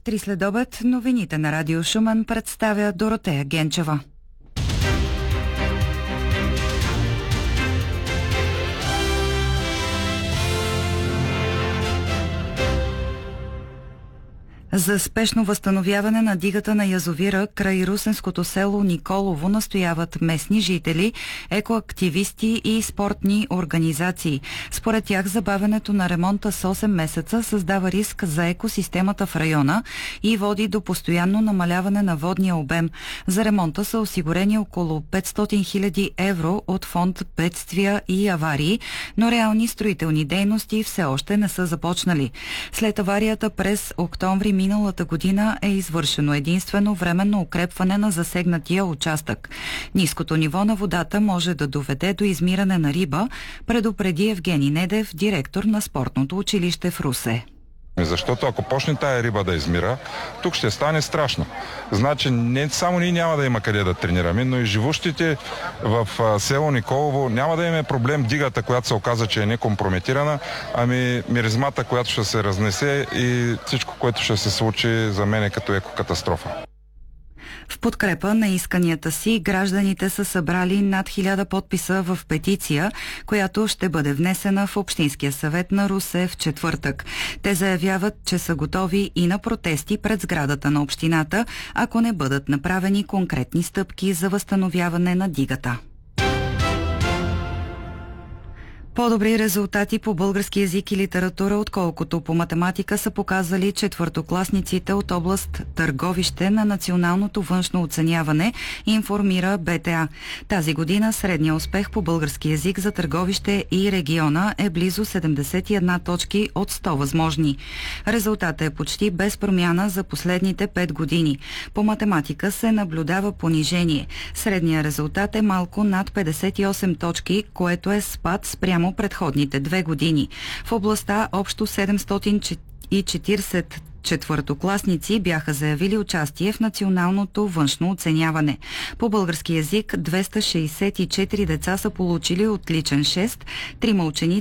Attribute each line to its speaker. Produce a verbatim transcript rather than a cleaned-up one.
Speaker 1: Три следобед новините на Радио Шумен представя Доротея Генчева. За спешно възстановяване на дигата на язовира край русенското село Николово настояват местни жители, екоактивисти и спортни организации. Според тях забавянето на ремонта с осем месеца създава риск за екосистемата в района и води до постоянно намаляване на водния обем. За ремонта са осигурени около петстотин хиляди евро от фонд бедствия и аварии, но реални строителни дейности все още не са започнали. След аварията през октомври миналата година е извършено единствено временно укрепване на засегнатия участък. Ниското ниво на водата може да доведе до измиране на риба, предупреди Евгений Недев, директор на спортното училище в Русе.
Speaker 2: Защото ако почне тая риба да измира, тук ще стане страшно. Значи не само ние няма да има къде да тренираме, но и живущите в село Николово няма да имаме проблем дигата, която се оказа, че е некомпрометирана, ами миризмата, която ще се разнесе и всичко, което ще се случи за мен е като екокатастрофа.
Speaker 1: В подкрепа на исканията си, гражданите са събрали над хиляда подписа в петиция, която ще бъде внесена в Общинския съвет на Русе в четвъртък. Те заявяват, че са готови и на протести пред сградата на общината, ако не бъдат направени конкретни стъпки за възстановяване на дигата. По-добри резултати по български език и литература, отколкото по математика, са показали четвъртокласниците от област Търговище на националното външно оценяване, информира БТА. Тази година средният успех по български език за Търговище и региона е близо седемдесет и една точки от сто възможни. Резултатът е почти без промяна за последните пет години. По математика се наблюдава понижение. Средният резултат е малко над петдесет и осем точки, което е спад спрямо предходните две години. В областта общо седемстотин и четиридесет четвъртокласници бяха заявили участие в националното външно оценяване. По български език двеста шейсет и четири деца са получили отличен шест, трима ученици